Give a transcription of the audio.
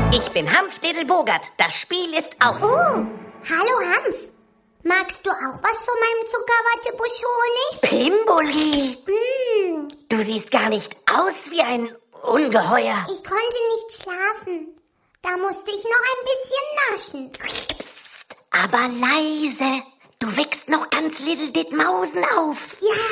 Ich bin Hanf Bogart. Das Spiel ist aus. Oh, hallo Hanf. Magst du auch was von meinem Zuckerwattebusch-Honig? Pimboli, Mm, du siehst gar nicht aus wie ein Ungeheuer. ich konnte nicht schlafen. Da musste ich noch ein bisschen naschen. Psst, aber leise. Du wächst noch ganz Little Dit Mausen auf. Ja.